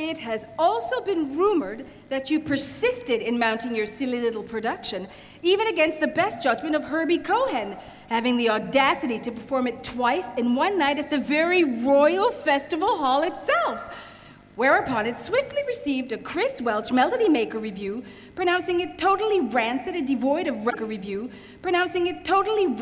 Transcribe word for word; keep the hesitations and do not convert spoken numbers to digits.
It has also been rumored that you persisted in mounting your silly little production, even against the best judgment of Herbie Cohen, having the audacity to perform it twice in one night at the very Royal Festival Hall itself. Whereupon it swiftly received a Chris Welch Melody Maker review, pronouncing it totally rancid and devoid of record review, pronouncing it totally